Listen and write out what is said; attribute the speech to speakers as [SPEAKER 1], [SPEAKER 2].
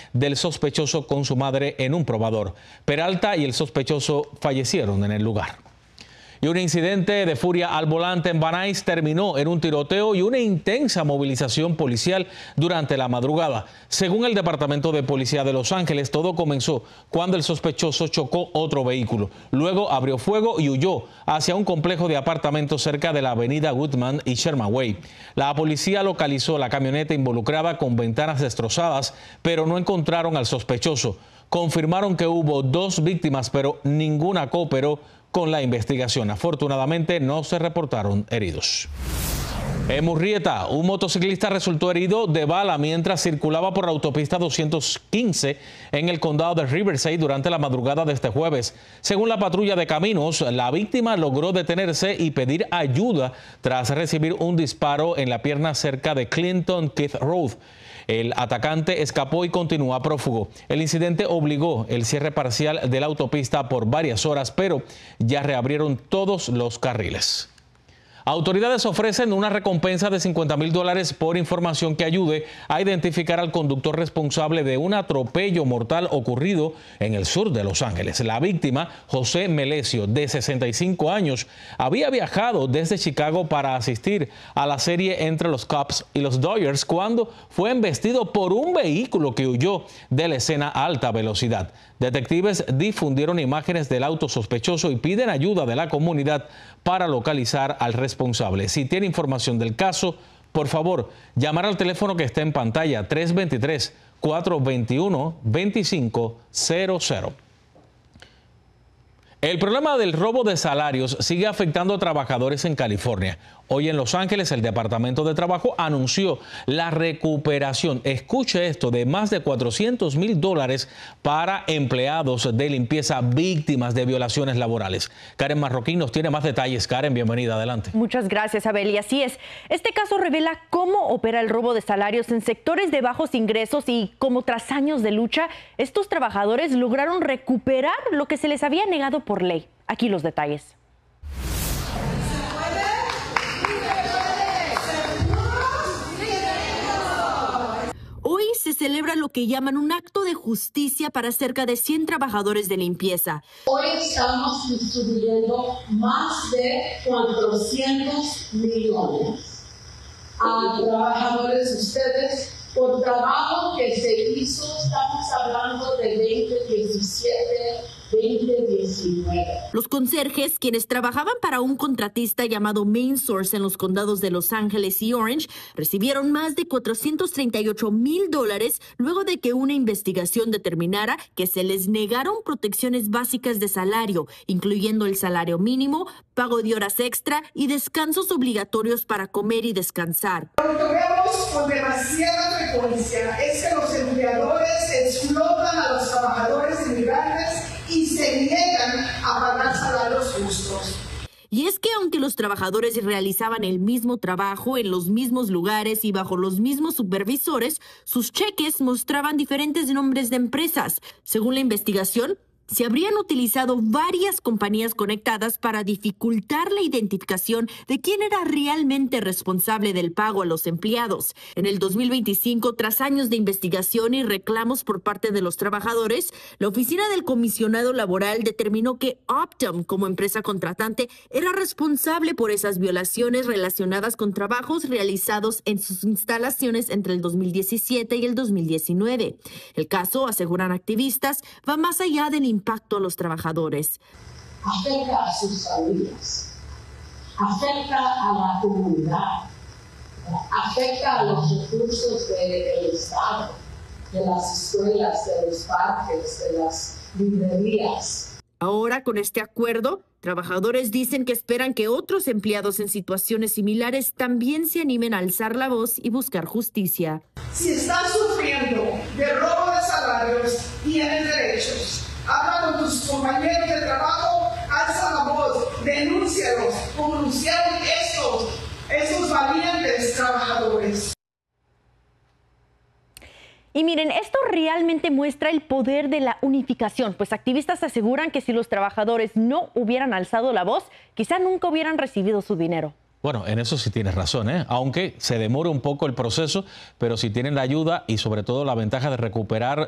[SPEAKER 1] del sospechoso con su madre en un probador. Peralta y el sospechoso fallecieron en el lugar. Y un incidente de furia al volante en Van Nuys terminó en un tiroteo y una intensa movilización policial durante la madrugada. Según el Departamento de Policía de Los Ángeles, todo comenzó cuando el sospechoso chocó otro vehículo. Luego abrió fuego y huyó hacia un complejo de apartamentos cerca de la avenida Woodman y Sherman Way. La policía localizó la camioneta involucrada con ventanas destrozadas, pero no encontraron al sospechoso. Confirmaron que hubo 2 víctimas, pero ninguna cooperó con la investigación. Afortunadamente no se reportaron heridos. En Murrieta, un motociclista resultó herido de bala mientras circulaba por la autopista 215 en el condado de Riverside durante la madrugada de este jueves. Según la patrulla de caminos, la víctima logró detenerse y pedir ayuda tras recibir un disparo en la pierna cerca de Clinton Keith Road. El atacante escapó y continúa prófugo. El incidente obligó el cierre parcial de la autopista por varias horas, pero ya reabrieron todos los carriles. Autoridades ofrecen una recompensa de $50,000 por información que ayude a identificar al conductor responsable de un atropello mortal ocurrido en el sur de Los Ángeles. La víctima, José Melesio, de 65 años, había viajado desde Chicago para asistir a la serie entre los Cubs y los Dodgers cuando fue embestido por un vehículo que huyó de la escena a alta velocidad. Detectives difundieron imágenes del auto sospechoso y piden ayuda de la comunidad para localizar al responsable. Si tiene información del caso, por favor, llamar al teléfono que está en pantalla, 323-421-2500. El problema del robo de salarios sigue afectando a trabajadores en California. Hoy en Los Ángeles, el Departamento de Trabajo anunció la recuperación, escuche esto, de más de $400,000 para empleados de limpieza víctimas de violaciones laborales. Karen Marroquín nos tiene más detalles. Karen, bienvenida, adelante.
[SPEAKER 2] Muchas gracias, Abel. Y así es. Este caso revela cómo opera el robo de salarios en sectores de bajos ingresos y cómo tras años de lucha, estos trabajadores lograron recuperar lo que se les había negado por ley. Aquí los detalles. Hoy se celebra lo que llaman un acto de justicia para cerca de 100 trabajadores de limpieza.
[SPEAKER 3] Hoy estamos distribuyendo más de 400 millones a trabajadores de ustedes por trabajo que se hizo. Estamos hablando de 2017, 2019.
[SPEAKER 2] Los conserjes, quienes trabajaban para un contratista llamado Main Source en los condados de Los Ángeles y Orange, recibieron más de $438,000 luego de que una investigación determinara que se les negaron protecciones básicas de salario, incluyendo el salario mínimo, pago de horas extra y descansos obligatorios para comer y descansar.
[SPEAKER 3] Lo que vemos con demasiada frecuencia es que los empleadores explotan a los trabajadores inmigrantes y se niegan a pagar salarios justos.
[SPEAKER 2] Y es que aunque los trabajadores realizaban el mismo trabajo en los mismos lugares y bajo los mismos supervisores, sus cheques mostraban diferentes nombres de empresas. Según la investigación, se habrían utilizado varias compañías conectadas para dificultar la identificación de quién era realmente responsable del pago a los empleados. En el 2025, tras años de investigación y reclamos por parte de los trabajadores, la Oficina del Comisionado Laboral determinó que Optum, como empresa contratante, era responsable por esas violaciones relacionadas con trabajos realizados en sus instalaciones entre el 2017 y el 2019. El caso, aseguran activistas, va más allá del impacto a los trabajadores.
[SPEAKER 3] Afecta a sus familias, afecta a la comunidad, afecta a los recursos del Estado, de las escuelas, de los parques, de las librerías.
[SPEAKER 2] Ahora, con este acuerdo, trabajadores dicen que esperan que otros empleados en situaciones similares también se animen a alzar la voz y buscar justicia.
[SPEAKER 3] Si están sufriendo de robo de salarios, tienen derechos. Habla con tus compañeros de trabajo, alza la voz, denúncialos, como anunciaron esos valientes trabajadores.
[SPEAKER 2] Y miren, esto realmente muestra el poder de la unificación, pues activistas aseguran que si los trabajadores no hubieran alzado la voz, quizá nunca hubieran recibido su dinero.
[SPEAKER 1] Bueno, en eso sí tienes razón, aunque se demore un poco el proceso, pero si tienen la ayuda y sobre todo la ventaja de recuperar